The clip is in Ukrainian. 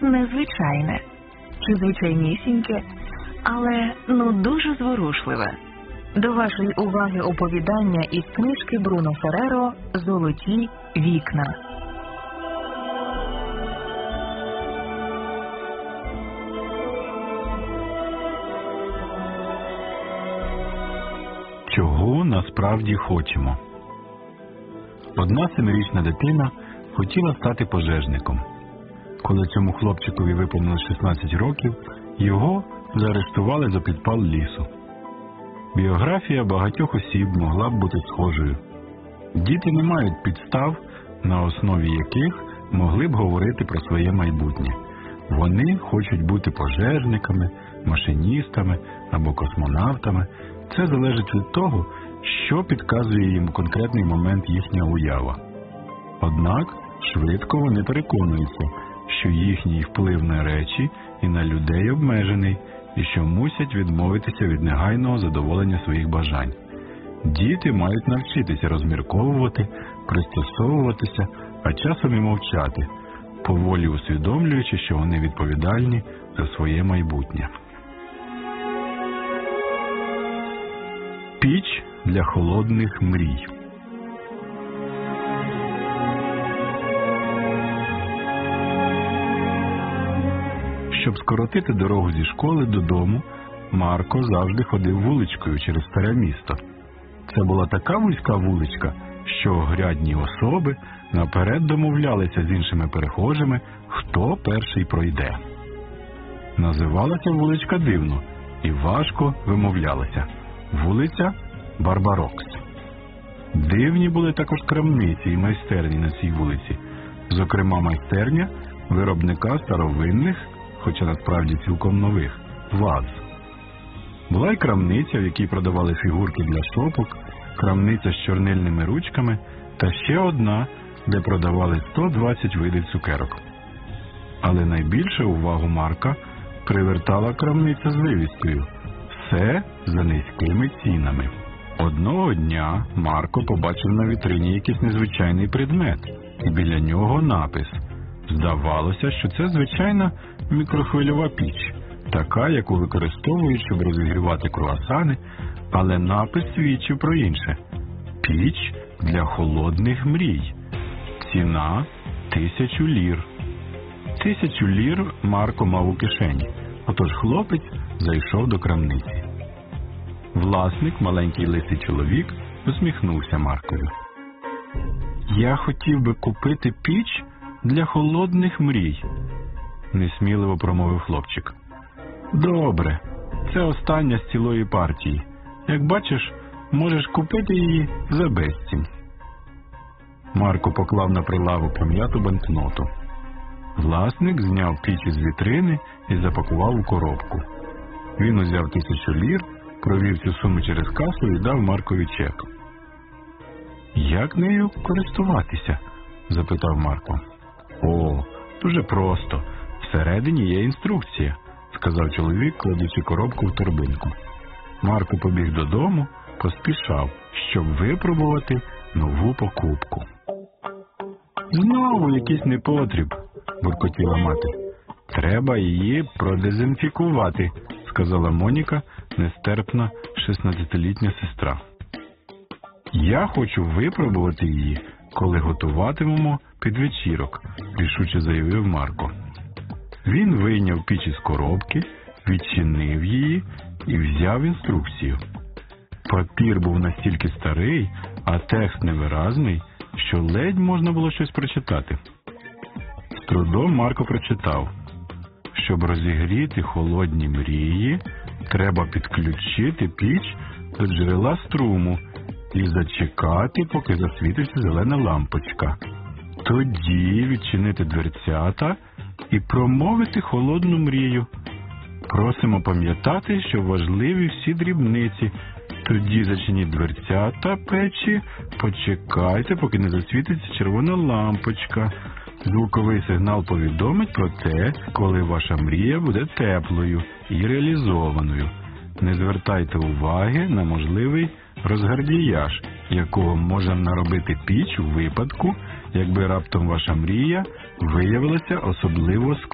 незвичайне, чи звичайнісіньке, але дуже зворушливе. До вашої уваги оповідання із книжки Бруно Ферреро «Золоті вікна». Чого насправді хочемо? Одна 7-річна дитина хотіла стати пожежником. Коли цьому хлопчикові виповнилось 16 років, його заарештували за підпал лісу. Біографія багатьох осіб могла б бути схожою. Діти не мають підстав, на основі яких могли б говорити про своє майбутнє. Вони хочуть бути пожежниками, машиністами або космонавтами. Це залежить від того, що підказує їм у конкретний момент їхня уява. Однак, швидко вони переконуються, що їхній вплив на речі і на людей обмежений, і що мусять відмовитися від негайного задоволення своїх бажань. Діти мають навчитися розмірковувати, пристосовуватися, а часом і мовчати, поволі усвідомлюючи, що вони відповідальні за своє майбутнє. Піч для холодних мрій. Щоб скоротити дорогу зі школи додому, Марко завжди ходив вуличкою через старе місто. Це була така вузька вуличка, що огрядні особи наперед домовлялися з іншими перехожими, хто перший пройде. Називалася вуличка дивно і важко вимовлялася – вулиця Барбарокс. Дивні були також крамниці і майстерні на цій вулиці, зокрема майстерня виробника старовинних, хоча насправді цілком нових, ваз. Була й крамниця, в якій продавали фігурки для шопок, крамниця з чорнильними ручками та ще одна, де продавали 120 видів цукерок. Але найбільше увагу Марка привертала крамниця з вивіскою «Все за низькими цінами». Одного дня Марко побачив на вітрині якийсь незвичайний предмет, і біля нього напис. Здавалося, що це звичайна мікрохвильова піч, така, яку використовують, щоб розігрівати круасани, але напис свідчив про інше. Піч для холодних мрій. Ціна 1000 лір. 1000 лір Марко мав у кишені, отож хлопець зайшов до крамниці. Власник, маленький лисий чоловік, усміхнувся Маркові. «Я хотів би купити піч для холодних мрій», – несміливо промовив хлопчик. «Добре, це остання з цілої партії. Як бачиш, можеш купити її за безцінь». Марко поклав на прилавок пом'яту банкноту. Власник зняв піч із вітрини і запакував у коробку. Він узяв 1000 лір, провів цю суму через касу і дав Маркові чек. «Як нею користуватися?» – запитав Марко. «О, дуже просто. Всередині є інструкція», – сказав чоловік, кладучи коробку в торбинку. Марко побіг додому, поспішав, щоб випробувати нову покупку. «Знову якийсь непотріб», – буркотіла мати. «Треба її продезінфікувати», – сказала Моніка, нестерпна 16-літня сестра. «Я хочу випробувати її, коли готуватимемо підвечірок», – рішуче заявив Марко. Він вийняв піч із коробки, відчинив її і взяв інструкцію. Папір був настільки старий, а текст невиразний, що ледь можна було щось прочитати. З трудом Марко прочитав: «Щоб розігріти холодні мрії, треба підключити піч до джерела струму і зачекати, поки засвітиться зелена лампочка. Тоді відчинити дверцята і промовити холодну мрію. Просимо пам'ятати, що важливі всі дрібниці. Тоді зачиніть дверцята печі, почекайте, поки не засвітиться червона лампочка. Звуковий сигнал повідомить про те, коли ваша мрія буде теплою і реалізованою. Не звертайте уваги на можливий розгардіяж, якого може наробити піч у випадку, якби раптом ваша мрія виявилася особливо складною.